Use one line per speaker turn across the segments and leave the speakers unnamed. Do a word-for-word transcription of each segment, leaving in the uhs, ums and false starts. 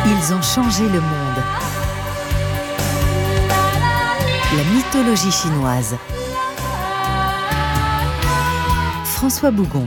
Ils ont changé le monde. La mythologie chinoise. François Bougon.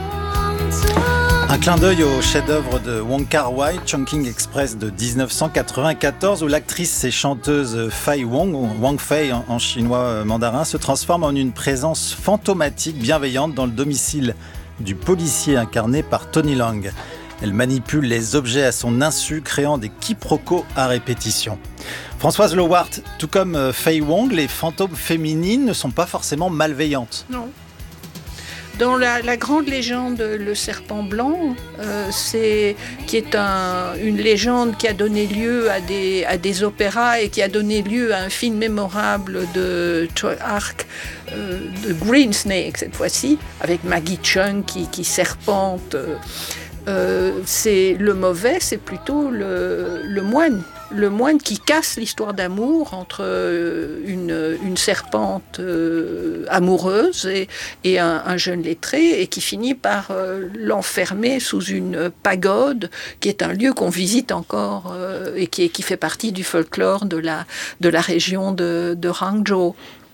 Un clin d'œil au chef-d'œuvre de Wong Kar-wai, Chungking Express de dix-neuf cent quatre-vingt-quatorze, où l'actrice et chanteuse Fei Wong, ou Wang Fei en, en chinois mandarin, se transforme en une présence fantomatique bienveillante dans le domicile du policier incarné par Tony Leung. Elle manipule les objets à son insu, créant des quiproquos à répétition. Françoise Lowart, tout comme Fei Wong, les fantômes féminines ne sont pas forcément malveillantes.
Non. Dans la, la grande légende, le serpent blanc, euh, c'est, qui est un, une légende qui a donné lieu à des, à des opéras et qui a donné lieu à un film mémorable de Choi Ark, euh, de Green Snake cette fois-ci, avec Maggie Cheung qui, qui serpente. Euh, euh, c'est le mauvais, c'est plutôt le, le moine. Le moine qui casse l'histoire d'amour entre une, une serpente euh, amoureuse et, et un, un jeune lettré, et qui finit par euh, l'enfermer sous une pagode, qui est un lieu qu'on visite encore euh, et qui, qui fait partie du folklore de la, de la région de, de Hangzhou.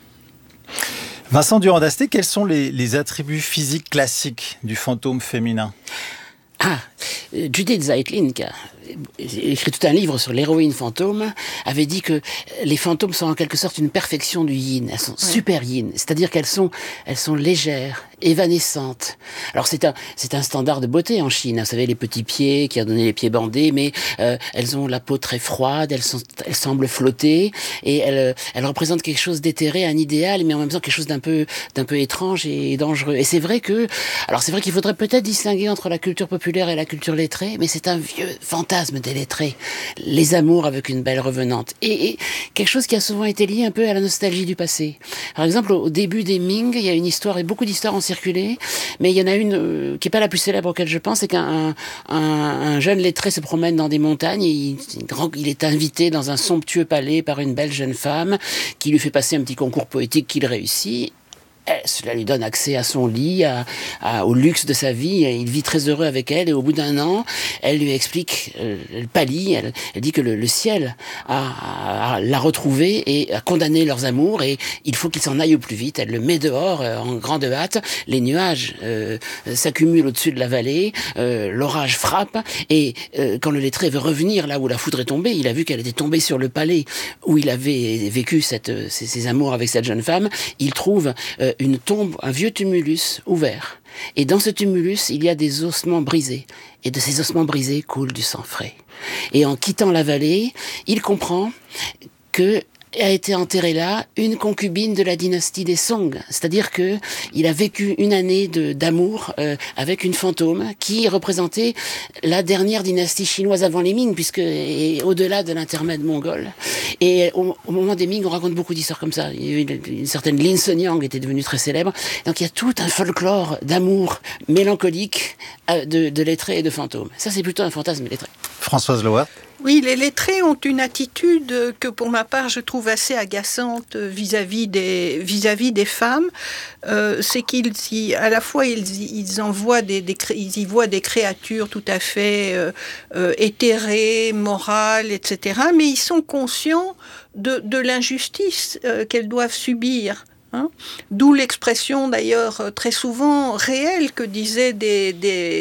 Vincent Durand-Dasté, quels sont les, les attributs physiques classiques du fantôme féminin ?
Ah, Judith Zeitlin, qui a écrit tout un livre sur l'héroïne fantôme, avait dit que les fantômes sont en quelque sorte une perfection du yin. Elles sont ouais. super yin, c'est-à-dire qu'elles sont, elles sont légères, évanescentes. Alors c'est un, c'est un standard de beauté en Chine. Vous savez, les petits pieds qui a donné les pieds bandés, mais euh, elles ont la peau très froide, elles, sont, elles semblent flotter, et elles, elles représentent quelque chose d'éthéré, un idéal, mais en même temps quelque chose d'un peu, d'un peu étrange et dangereux. Et c'est vrai que, alors c'est vrai qu'il faudrait peut-être distinguer entre la culture populaire et la culture lettrée, mais c'est un vieux fantasme des lettrés. Les amours avec une belle revenante. Et, et quelque chose qui a souvent été lié un peu à la nostalgie du passé. Par exemple, au début des Ming, il y a une histoire, et beaucoup d'histoires ont circulé, mais il y en a une euh, qui est pas la plus célèbre auquel je pense, c'est qu'un un, un jeune lettré se promène dans des montagnes et il, il est invité dans un somptueux palais par une belle jeune femme qui lui fait passer un petit concours poétique qu'il réussit. Cela lui donne accès à son lit, à, à, au luxe de sa vie. Il vit très heureux avec elle, et au bout d'un an, elle lui explique, euh, elle pâlit, elle, elle dit que le, le ciel a, a, l'a retrouvée et a condamné leurs amours, et il faut qu'il s'en aille au plus vite. Elle le met dehors euh, en grande hâte. Les nuages euh, s'accumulent au-dessus de la vallée, euh, l'orage frappe, et euh, quand le lettré veut revenir là où la foudre est tombée, il a vu qu'elle était tombée sur le palais où il avait vécu cette, ses, ses amours avec cette jeune femme. Il trouve euh, une tombe, un vieux tumulus ouvert. Et dans ce tumulus, il y a des ossements brisés. Et de ces ossements brisés coule du sang frais. Et en quittant la vallée, il comprend que a été enterrée là une concubine de la dynastie des Song. C'est-à-dire que il a vécu une année de, d'amour euh, avec une fantôme qui représentait la dernière dynastie chinoise avant les Ming, puisque et au-delà de l'intermède mongol. Et au, au moment des Ming, on raconte beaucoup d'histoires comme ça. Il y a une, une certaine Lin Sonyang était devenue très célèbre. Donc il y a tout un folklore d'amour mélancolique euh, de, de lettrés et de fantômes. Ça, c'est plutôt un fantasme lettré.
Françoise Lowart.
Oui, les lettrés ont une attitude que, pour ma part, je trouve assez agaçante vis-à-vis des, vis-à-vis des femmes. Euh, c'est qu'ils, y, à la fois, ils, ils envoient des, des, ils y voient des créatures tout à fait euh, euh, éthérées, morales, et cetera. Mais ils sont conscients de, de l'injustice euh, qu'elles doivent subir. Hein, d'où l'expression d'ailleurs très souvent réelle que disaient des, des,